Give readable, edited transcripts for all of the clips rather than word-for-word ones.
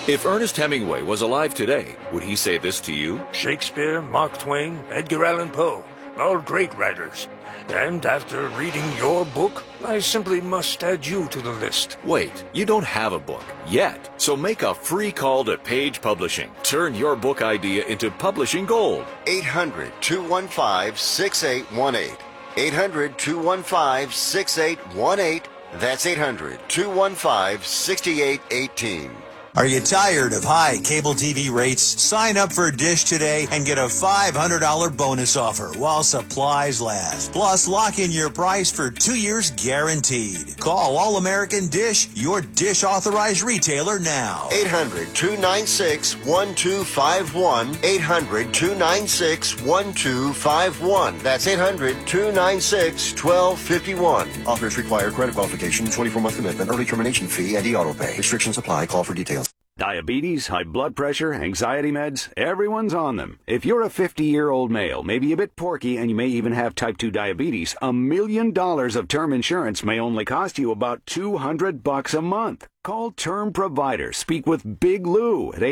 If Ernest Hemingway was alive today, would he say this to you? Shakespeare, Mark Twain, Edgar Allan Poe, all great writers. And after reading your book, I simply must add you to the list. Wait, you don't have a book yet. So make a free call to Page Publishing. Turn your book idea into publishing gold. 800-215-6818. 800-215-6818. That's 800-215-6818. Are you tired of high cable TV rates? Sign up for Dish today and get a $500 bonus offer while supplies last. Plus, lock in your price for 2 years guaranteed. Call All American Dish, your Dish authorized retailer now. 800-296-1251. 800-296-1251. That's 800-296-1251. Offers require credit qualification, 24-month commitment, early termination fee, and e-auto pay. Restrictions apply. Call for details. Diabetes, high blood pressure, anxiety meds, everyone's on them. If you're a 50-year-old male, maybe a bit porky, and you may even have type 2 diabetes, $1 million of term insurance may only cost you about $200 a month. Call Term Provider. Speak with Big Lou at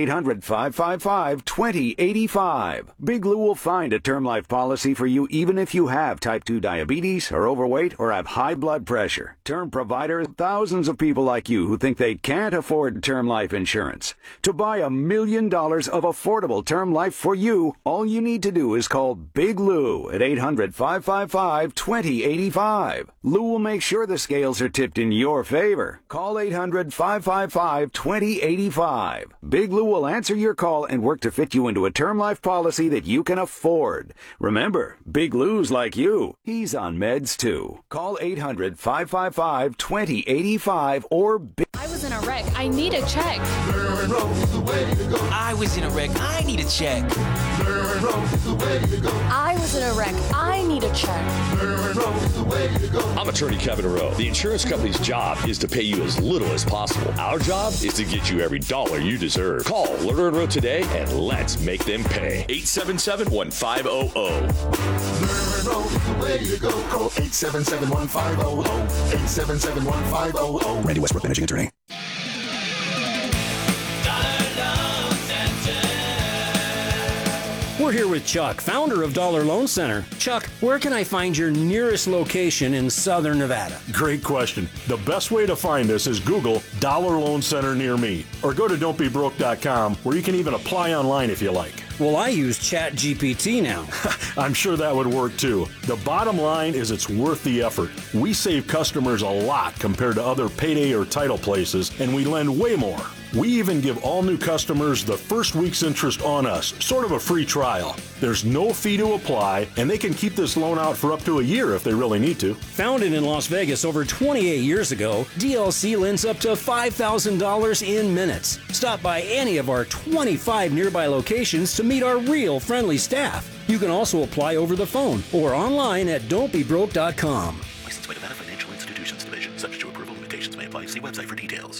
800-555-2085. Big Lou will find a term life policy for you even if you have type 2 diabetes, are overweight, or have high blood pressure. Term Provider, thousands of people like you who think they can't afford term life insurance. To buy $1 million of affordable term life for you, all you need to do is call Big Lou at 800-555-2085. Lou will make sure the scales are tipped in your favor. Call 800-555-2085. Big Lou will answer your call and work to fit you into a term life policy that you can afford. Remember, Big Lou's like you. He's on meds too. Call 800-555-2085 or Big... I was in a wreck. I need a check. I was in a wreck. I need a check. I was in a wreck. I need a check. I'm attorney Kevin Rowe. The insurance company's job is to pay you as little as possible. Our job is to get you every dollar you deserve. Call Lerner & Rowe today and let's make them pay. 877-1500. Lerner & Rowe is the way to go. Call 877-1500. 877-1500. Randy Westbrook, managing attorney. We're here with Chuck, founder of Dollar Loan Center. Chuck, where can I find your nearest location in Southern Nevada? Great question. The best way to find us is Google Dollar Loan Center near me, or go to don'tbebroke.com, where you can even apply online if you like. Well, I use ChatGPT now. I'm sure that would work too. The bottom line is it's worth the effort. We save customers a lot compared to other payday or title places, and we lend way more. We even give all new customers the first week's interest on us, sort of a free trial. There's no fee to apply, and they can keep this loan out for up to a year if they really need to. Founded in Las Vegas over 28 years ago, DLC lends up to $5,000 in minutes. Stop by any of our 25 nearby locations to meet our real friendly staff. You can also apply over the phone or online at don'tbebroke.com. Licensed by Nevada Financial Institutions Division. Subject to approval, limitations may apply. See website for details.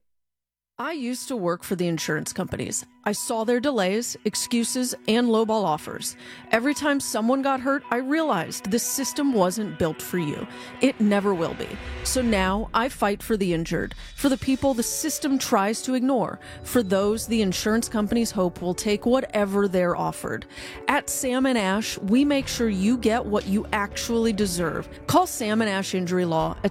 I used to work for the insurance companies. I saw their delays, excuses, and lowball offers. Every time someone got hurt, I realized this system wasn't built for you. It never will be. So now I fight for the injured, for the people the system tries to ignore, for those the insurance companies hope will take whatever they're offered. At Sam & Ash, we make sure you get what you actually deserve. Call Sam & Ash Injury Law at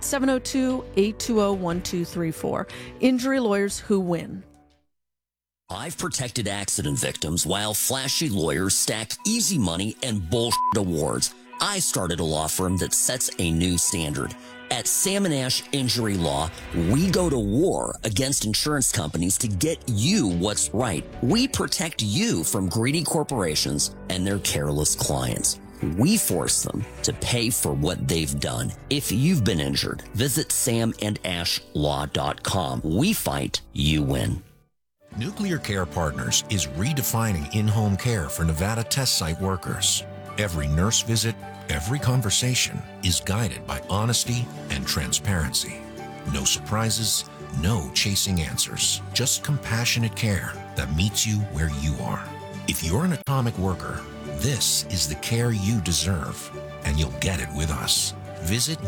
702-820-1234. Injury lawyers who win. I've protected accident victims while flashy lawyers stack easy money and bullshit awards. I started a law firm that sets a new standard. At Sam & Ash Injury Law, we go to war against insurance companies to get you what's right. We protect you from greedy corporations and their careless clients. We force them to pay for what they've done. If you've been injured, visit samandashlaw.com. We fight, you win. Nuclear Care Partners is redefining in-home care for Nevada test site workers. Every nurse visit, every conversation is guided by honesty and transparency. No surprises, no chasing answers, just compassionate care that meets you where you are. If you're an atomic worker, this is the care you deserve, and you'll get it with us. Visit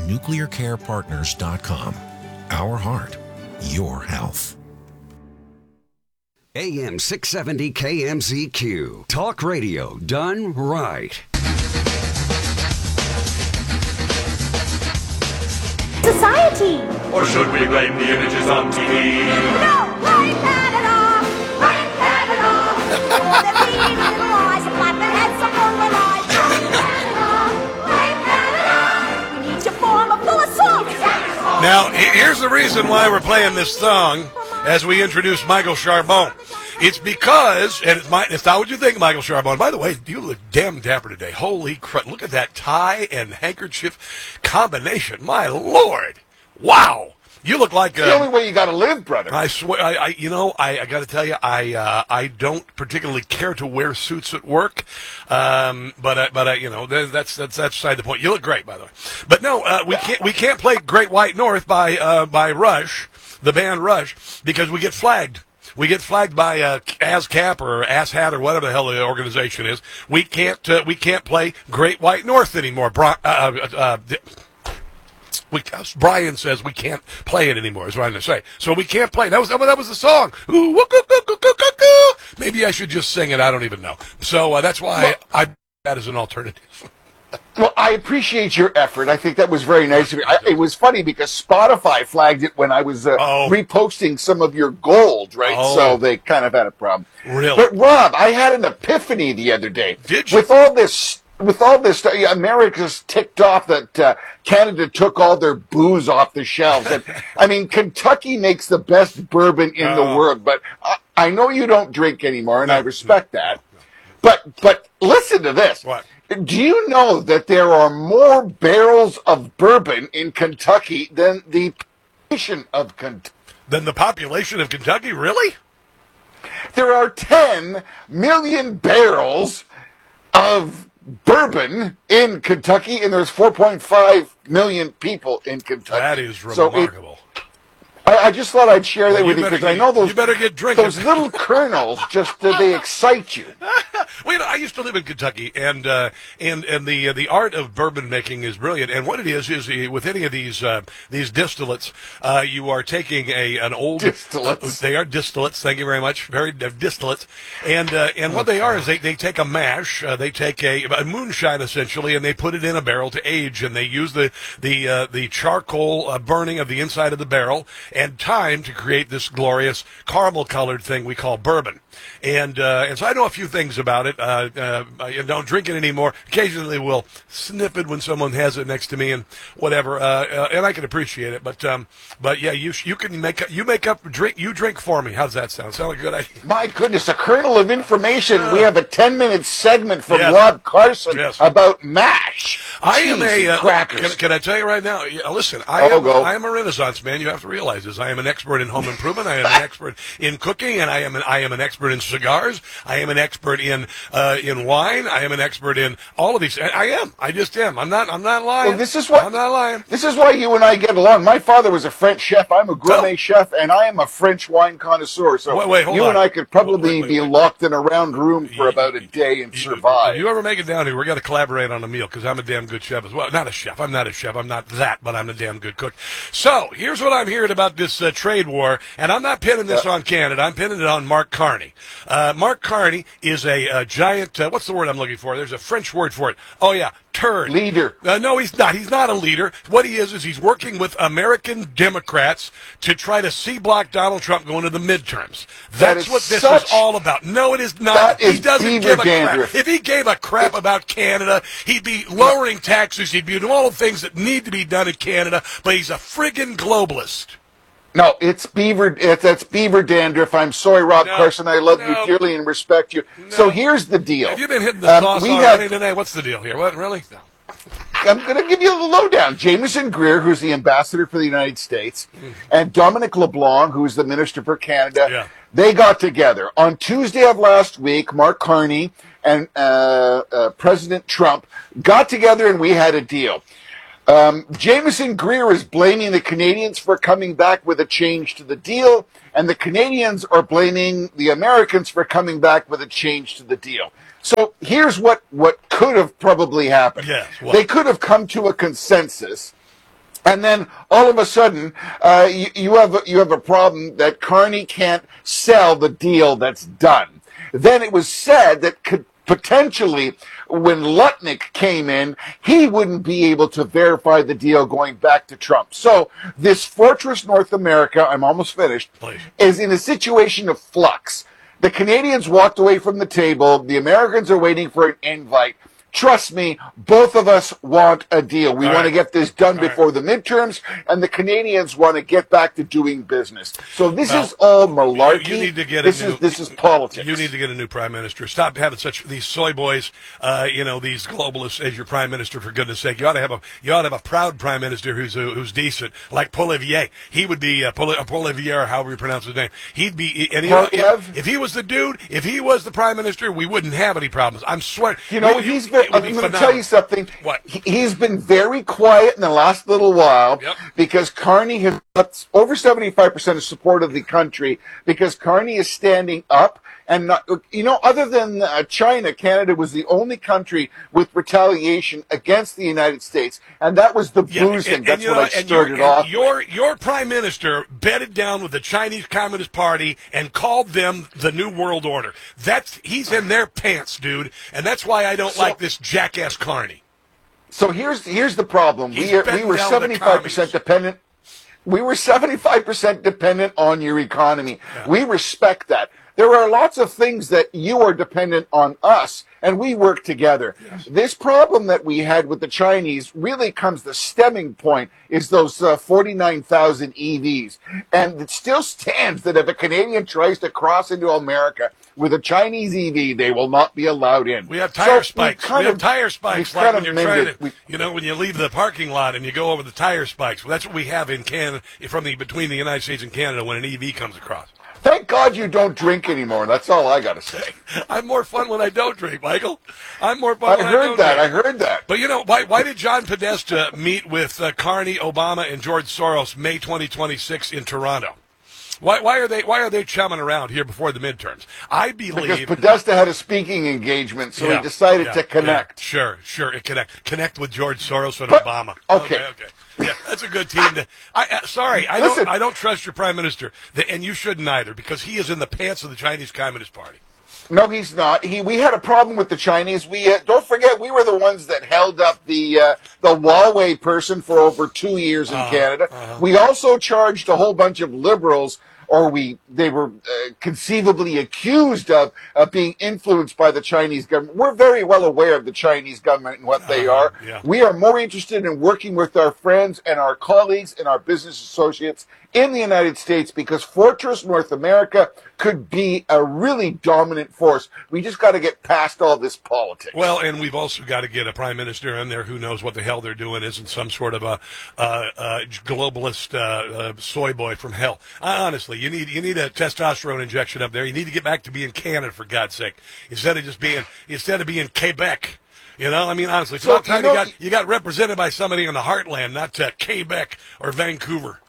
nuclearcarepartners.com. Our heart, your health. AM 670 KMZQ. Talk radio done right. Society! Or should we blame the images on TV? No! Blame Canada! Blame Canada! For the beady little eyes and flapping heads of rolling eyes. Blame Canada! We need to form a full assault! Now, here's the reason why we're playing this song as we introduce Michael Charbon. It's because, and it's not what you think, Michael Charbon. By the way, you look damn dapper today. Holy crap. Look at that tie and handkerchief combination. My Lord. Wow. You look like the only way you got to live, brother. I swear, I got to tell you, I don't particularly care to wear suits at work, but that's beside the point. You look great, by the way. But no, we can't play Great White North by Rush, the band Rush, because we get flagged. We get flagged by ASCAP or ASHAT or whatever the hell the organization is. We can't play Great White North anymore. Brian says we can't play it anymore, is what I'm going to say. So we can't play. That was the song. Maybe I should just sing it. I don't even know. So that's why I that as an alternative. Well, I appreciate your effort. I think that was very nice of you. It was funny because Spotify flagged it when I was reposting some of your gold, right? Oh. So they kind of had a problem. Really? But Rob, I had an epiphany the other day. Did you? With all this stuff, America's ticked off that Canada took all their booze off the shelves. And, I mean, Kentucky makes the best bourbon in the world, but I know you don't drink anymore, and I respect that. But listen to this. What? Do you know that there are more barrels of bourbon in Kentucky than the population of Kentucky? Than the population of Kentucky? Really? There are 10 million barrels of bourbon in Kentucky, and there's 4.5 million people in Kentucky. That is remarkable. I just thought I'd share that with you because I know those. You better get drinking. Those little kernels they excite you. Well, I used to live in Kentucky, and the art of bourbon making is brilliant. And what it is with any of these distillates, you are taking an old distillates. They are distillates. Thank you very much. Very distillates. And what they are is they take a mash, they take a moonshine essentially, and they put it in a barrel to age, and they use the charcoal burning of the inside of the barrel and time to create this glorious caramel-colored thing we call bourbon. And so I know a few things about it. I don't drink it anymore. Occasionally we'll snip it when someone has it next to me and whatever. And I can appreciate it. But yeah, you drink for me. How's that sound? Sound like a good idea? My goodness, a kernel of information. We have a 10-minute segment from Rob Carson about MASH. I am crackers. Can I tell you right now? Listen, I am a Renaissance man. You have to realize this. I am an expert in home improvement. I am an expert in cooking, and I am an expert in cigars. I am an expert in wine. I am an expert in all of these. I just am. I'm not lying. Well, I'm not lying. This is why you and I get along. My father was a French chef. I'm a gourmet chef, and I am a French wine connoisseur. So wait, hold on. and I could probably be locked in a round room for about a day and survive. If you ever make it down here, we're going to collaborate on a meal because I'm a damn good chef as well. Not a chef. I'm not a chef. I'm not that, but I'm a damn good cook. So here's what I'm hearing about this trade war, and I'm not pinning this on Canada. I'm pinning it on Mark Carney. Mark Carney is a giant, what's the word I'm looking for? There's a French word for it. Oh, yeah, turd. Leader. No, he's not. He's not a leader. What he is he's working with American Democrats to try to C-block Donald Trump going to the midterms. That's what this is all about. No, it is not. He doesn't give a crap. If he gave a crap about Canada, he'd be lowering taxes. He'd be doing all the things that need to be done in Canada, but he's a friggin' globalist. No, it's that's beaver dandruff. I'm sorry, Rob Carson. I love you dearly and respect you. So here's the deal. Have you been hitting the sauce already today? What's the deal here? What, really? No. I'm going to give you a lowdown. Jameson Greer, who's the ambassador for the United States, and Dominic LeBlanc, who's the minister for Canada, they got together. On Tuesday of last week, Mark Carney and President Trump got together and we had a deal. Jameson Greer is blaming the Canadians for coming back with a change to the deal, and the Canadians are blaming the Americans for coming back with a change to the deal. So here's what could have probably happened. Yes, they could have come to a consensus And then all of a sudden, you have a problem that Carney can't sell the deal that's done. Then it was said that potentially, when Lutnick came in, he wouldn't be able to verify the deal going back to Trump. So this Fortress North America, I'm almost finished, is in a situation of flux. The Canadians walked away from the table. The Americans are waiting for an invite. Trust me, both of us want a deal. We want to get this done before the midterms, and the Canadians want to get back to doing business. So this is all malarkey. You need to get this is politics. You need to get a new prime minister. Stop having these soy boys, these globalists as your prime minister. For goodness' sake, you ought to have a proud prime minister who's decent, like Poilievre. He would be Poilievre, however you pronounce his name. He'd be. And if he was the dude, if he was the prime minister, we wouldn't have any problems. I'm swearing. I'm going to tell you something. What? He's been very quiet in the last little while because Carney has got over 75% of support of the country because Carney is standing up. And, other than China, Canada was the only country with retaliation against the United States. And that was the boozing. That's what I started off. Your prime minister bedded down with the Chinese Communist Party and called them the New World Order. He's in their pants, dude. And that's why I don't like this jackass Carney. So here's the problem. We were 75% dependent. We were 75% dependent on your economy. Yeah. We respect that. There are lots of things that you are dependent on us, and we work together. Yes. This problem that we had with the Chinese really the stemming point is those 49,000 EVs. And it still stands that if a Canadian tries to cross into America with a Chinese EV, they will not be allowed in. We have tire spikes. We have tire spikes like when you're trying to, when you leave the parking lot and you go over the tire spikes. Well, that's what we have in Canada, between the United States and Canada when an EV comes across. Thank God you don't drink anymore. That's all I got to say. I'm more fun when I don't drink, Michael. I'm more fun when I don't drink. I heard that. But, why did John Podesta meet with Carney, Obama, and George Soros May 2026 in Toronto? Why are they chumming around here before the midterms? I believe because Podesta had a speaking engagement, so he decided to connect. Yeah, sure, connect with George Soros and Obama. Okay. Yeah, that's a good team. I don't trust your prime minister, and you shouldn't either, because he is in the pants of the Chinese Communist Party. No, he's not. We had a problem with the Chinese. We don't forget we were the ones that held up the Huawei person for over 2 years in Canada. We also charged a whole bunch of liberals. They were conceivably accused of being influenced by the Chinese government. We're very well aware of the Chinese government and what they are. Yeah. We are more interested in working with our friends and our colleagues and our business associates in the United States because Fortress North America could be a really dominant force. We just got to get past all this politics. Well, and we've also got to get a prime minister in there who knows what the hell they're doing, isn't some sort of a globalist soy boy from hell. Honestly, you need a testosterone injection up there. You need to get back to being Canada, for God's sake, instead of being Quebec. Honestly, it's about time you got represented by somebody in the heartland, not Quebec or Vancouver.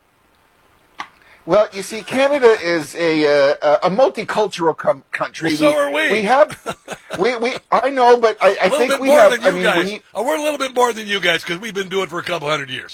Well, you see, Canada is a multicultural country. Well, so are we. We have, I know, but I think we have. We're a little bit more than you guys because we've been doing it for a couple hundred years.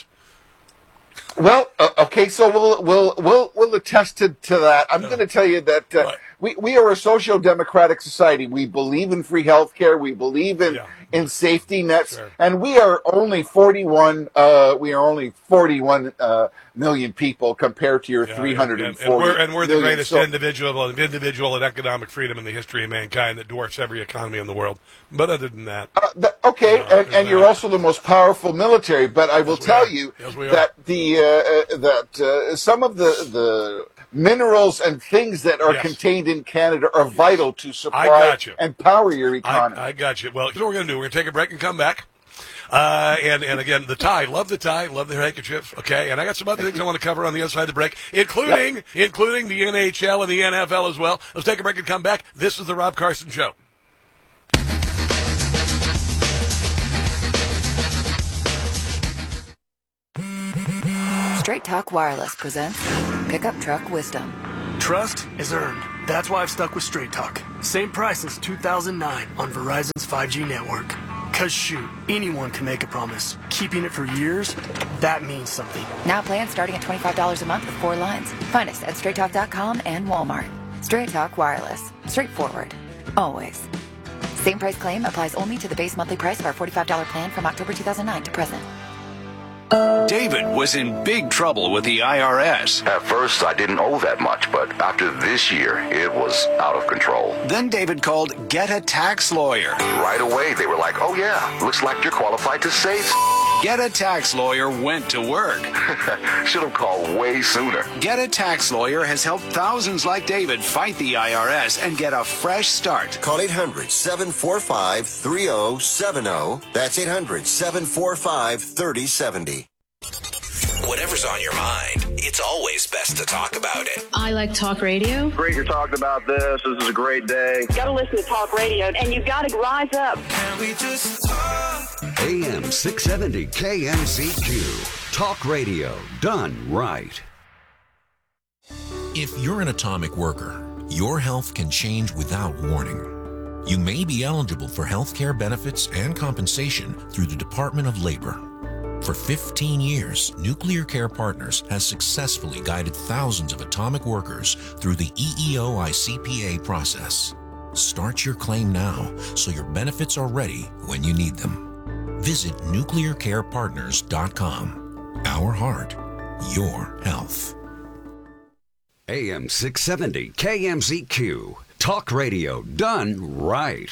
Well, okay, so we'll attest to that. I'm going to tell you that we are a social-democratic society. We believe in free health care. We believe in safety nets, and we are only 41. We are only 41 million people compared to your 340. And we're the greatest individual and economic freedom in the history of mankind that dwarfs every economy in the world. But other than that, and you're also the most powerful military. But I will tell you that some of the minerals and things that are contained in Canada are vital to supply and power your economy. I got you. Well, here's what we're going to do. We're going to take a break and come back. And again, love the tie, love the handkerchiefs. Okay, and I got some other things I want to cover on the other side of the break, including the NHL and the NFL as well. Let's take a break and come back. This is the Rob Carson Show. Straight Talk Wireless presents Pickup Truck Wisdom. Trust is earned. That's why I've stuck with Straight Talk. Same price since 2009 on Verizon's 5G network. Because shoot, anyone can make a promise. Keeping it for years, that means something. Now plans starting at $25 a month with 4 lines. Find us at StraightTalk.com and Walmart. Straight Talk Wireless. Straightforward. Always. Same price claim applies only to the base monthly price of our $45 plan from October 2009 to present. David was in big trouble with the IRS. At first, I didn't owe that much, but after this year, it was out of control. Then David called Get a Tax Lawyer. Right away, they were like, oh yeah, looks like you're qualified to save. Get a Tax Lawyer went to work. Should have called way sooner. Get a Tax Lawyer has helped thousands like David fight the IRS and get a fresh start. Call 800-745-3070. That's 800-745-3070. Whatever's on your mind, it's always best to talk about it. I like talk radio. Great you're talking about this. This is a great day. You gotta listen to talk radio, and you gotta rise up. Can we just talk? AM 670 KMZQ. Talk radio done right. If you're an atomic worker, your health can change without warning. You may be eligible for health care benefits and compensation through the Department of Labor. For 15 years, Nuclear Care Partners has successfully guided thousands of atomic workers through the EEO-ICPA process. Start your claim now so your benefits are ready when you need them. Visit nuclearcarepartners.com. Our heart, your health. AM 670 KMZQ. Talk radio done right.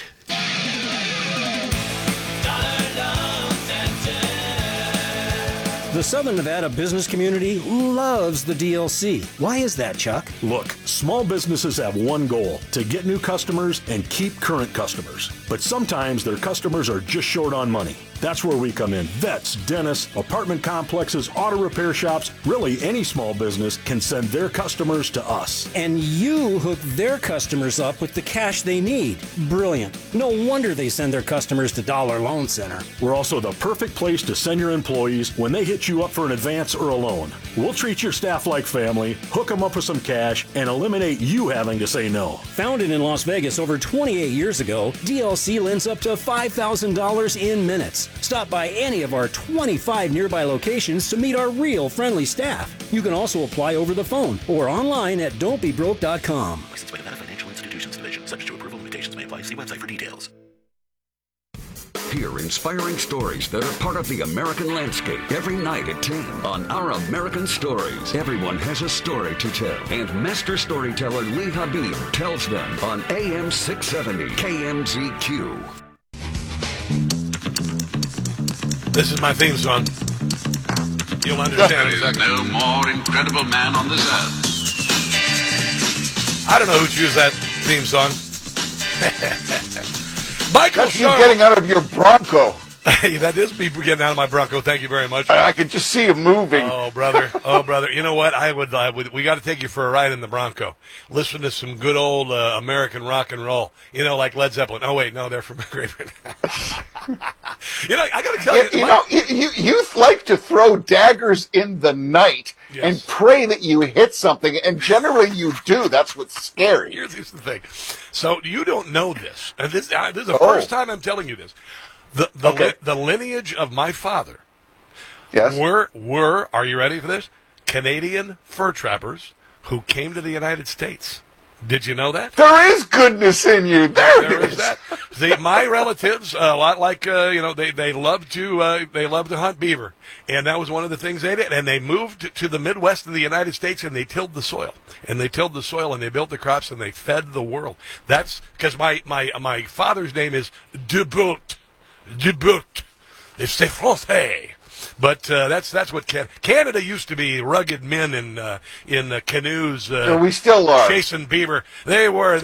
The Southern Nevada business community loves the DLC. Why is that, Chuck? Look, small businesses have one goal: to get new customers and keep current customers. But sometimes their customers are just short on money. That's where we come in. Vets, dentists, apartment complexes, auto repair shops, really any small business can send their customers to us. And you hook their customers up with the cash they need. Brilliant. No wonder they send their customers to Dollar Loan Center. We're also the perfect place to send your employees when they hit you up for an advance or a loan. We'll treat your staff like family, hook them up with some cash, and eliminate you having to say no. Founded in Las Vegas over 28 years ago, DLC lends up to $5,000 in minutes. Stop by any of our 25 nearby locations to meet our real friendly staff. You can also apply over the phone or online at don'tbebroke.com. Licensed by Nevada Financial Institutions Division. Subject to approval. Limitations may apply. See website for details. Hear inspiring stories that are part of the American landscape every night at 10 on Our American Stories. Everyone has a story to tell, and master storyteller Lee Habib tells them on AM 670 KMZQ. This is my theme song. You'll understand There is no more incredible man on this earth. I don't know who chose that theme song. Michael That's you Sharp. getting out of your Bronco. That is me getting out of my Bronco. Thank you very much. I could just see you moving. Oh, brother. Oh, brother. You know what? I would. We got to take you for a ride in the Bronco. Listen to some good old American rock and roll. You know, like Led Zeppelin. Oh, wait. No, they're from Great Britain. You know, I got to tell you. You like to throw daggers in the night and pray that you hit something, and generally you do. That's what's scary. Here's the thing. So you don't know this. And this is the first time I'm telling you this. The lineage of my father were, are you ready for this? Canadian fur trappers who came to the United States. Did you know that? There is goodness in you. There is that. See, my relatives, a lot like they love to hunt beaver, and that was one of the things they did. And they moved to the Midwest of the United States, and they tilled the soil, and they built the crops, and they fed the world. That's because my father's name is Dubout. C'est français. But that's what Canada used to be. Rugged men in canoes. We still are chasing beaver. They were.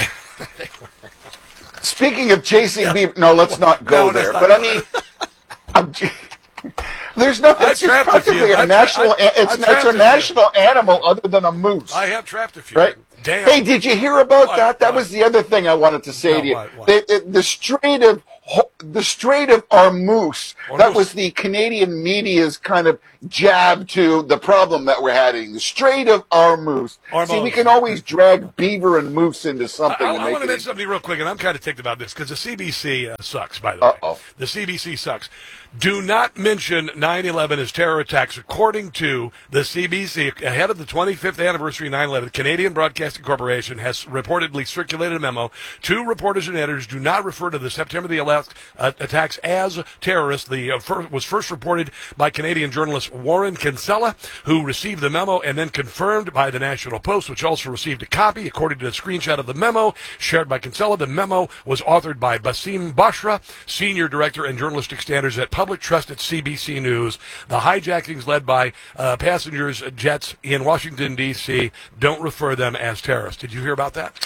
Speaking of chasing beaver, no, let's not go there. But I mean, there's no. It's practically a national. It's a national animal other than a moose. I have trapped a few. Right. Damn. Hey, did you hear about that? That was the other thing I wanted to say to you. The Strait of the Strait of Hormuz. That was the Canadian media's kind of jab to the problem that we're having. The Strait of Hormuz. See, we can always drag beaver and moose into something. I want to mention something real quick, and I'm kind of ticked about this because the CBC sucks, by the way. The CBC sucks. Do not mention 9/11 as terror attacks. According to the CBC, ahead of the 25th anniversary of 9/11, the Canadian Broadcasting Corporation has reportedly circulated a memo to reporters and editors. Do not refer to the September the 11th attacks as terrorists. The was first reported by Canadian journalist Warren Kinsella, who received the memo and then confirmed by the National Post, which also received a copy. According to a screenshot of the memo shared by Kinsella, the memo was authored by Basim Bashra, Senior Director and Journalistic Standards at Public Trust at CBC News. The hijackings led by passengers jets in Washington, D.C. Don't refer them as terrorists. Did you hear about that?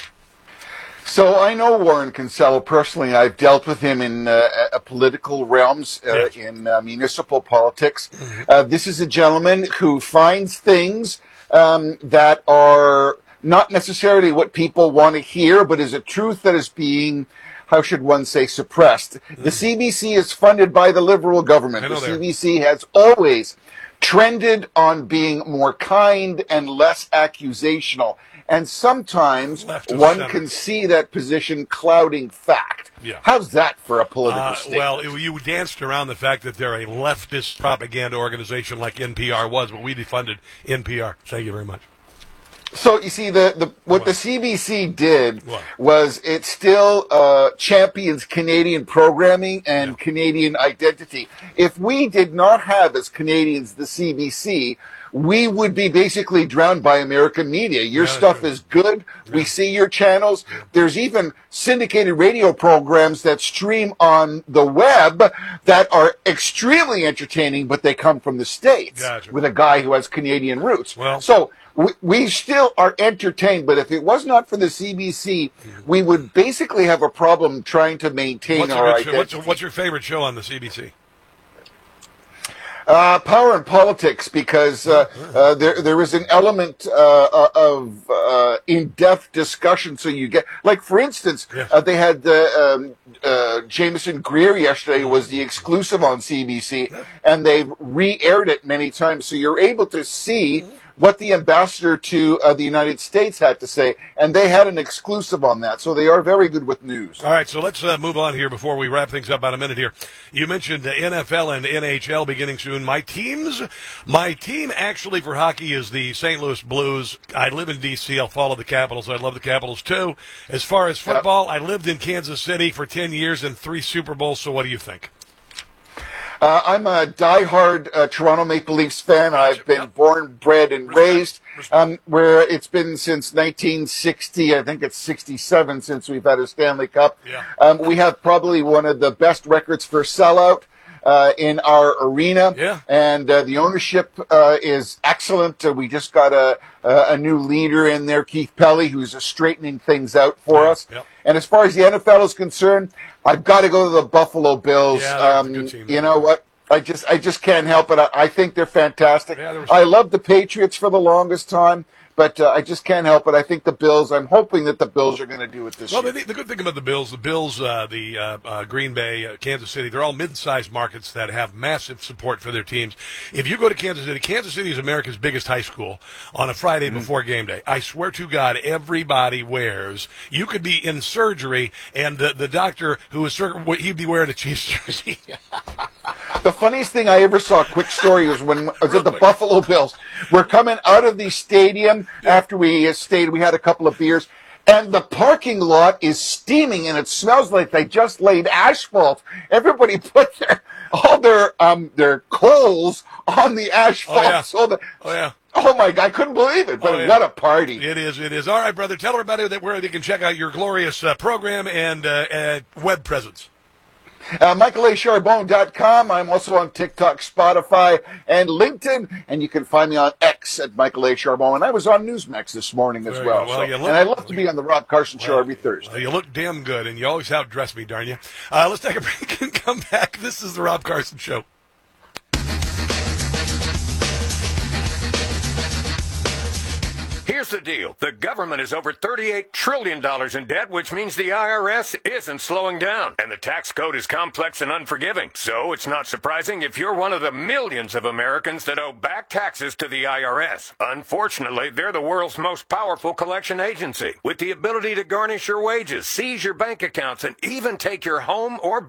So I know Warren Kinsella personally. I've dealt with him in political realms, in municipal politics. This is a gentleman who finds things that are not necessarily what people want to hear, but is a truth that is being, how should one say, suppressed. The CBC is funded by the Liberal government. The CBC has always trended on being more kind and less accusational. And sometimes one can see that position clouding fact. Yeah. How's that for a political statement? Well, you danced around the fact that they're a leftist propaganda organization like NPR was, but we defunded NPR. Thank you very much. So you see, what the CBC did was it still champions Canadian programming and Canadian identity. If we did not have, as Canadians, the CBC, we would be basically drowned by American media. Your stuff is good. We see your channels. There's even syndicated radio programs that stream on the web that are extremely entertaining, but they come from the States with a guy who has Canadian roots. So we still are entertained, but if it was not for the CBC, we would basically have a problem trying to maintain our identity. What's your favorite show on the CBC? Power and Politics, because there is an element of in-depth discussion. So you get, like, for instance, they had Jameson Greer yesterday was the exclusive on CBC, and they've re-aired it many times. So you're able to see what the ambassador to the United States had to say, and they had an exclusive on that. So they are very good with news. All right, so let's move on here before we wrap things up about a minute here. You mentioned NFL and NHL beginning soon. My team actually for hockey is the St. Louis Blues. I live in D.C. I'll follow the Capitals. I love the Capitals too. As far as football, I lived in Kansas City for 10 years and 3 Super Bowls. So what do you think? I'm a diehard Toronto Maple Leafs fan. I've been born, bred, and raised where it's been since 1960. I think it's 67 since we've had a Stanley Cup. We have probably one of the best records for sellout in our arena, and the ownership is excellent. We just got a new leader in there, Keith Pelly, who's straightening things out for us. And as far as the NFL is concerned, I've got to go to the Buffalo Bills. You know what? I just can't help it. I think they're fantastic. I love the Patriots for the longest time, but I just can't help it. I think the Bills, I'm hoping that the Bills are going to do it this year. Well, the good thing about the Bills, the Green Bay, Kansas City, they're all mid-sized markets that have massive support for their teams. If you go to Kansas City is America's biggest high school on a Friday before game day. I swear to God, everybody wears. You could be in surgery, and the doctor who was he'd be wearing a Chiefs jersey. The funniest thing I ever saw, quick story, was when I was at the Buffalo Bills. We're coming out of the stadium after we stayed. We had a couple of beers, and the parking lot is steaming, and it smells like they just laid asphalt. Everybody put all their coals on the asphalt. Oh my God, I couldn't believe it, but what a party. It is. All right, brother, tell everybody where they can check out your glorious program and web presence. MichaelACharbon.com. I'm also on TikTok, Spotify, and LinkedIn. And you can find me on X at Michael A. Charbon. And I was on Newsmax this morning as well. And I love to be on the Rob Carson Show every Thursday. You look damn good, and you always outdress me, darn you. Let's take a break and come back. This is the Rob Carson Show. Here's Here's the deal. The government is over $38 trillion in debt, which means the IRS isn't slowing down. And the tax code is complex and unforgiving. So it's not surprising if you're one of the millions of Americans that owe back taxes to the IRS. Unfortunately, they're the world's most powerful collection agency, with the ability to garnish your wages, seize your bank accounts, and even take your home or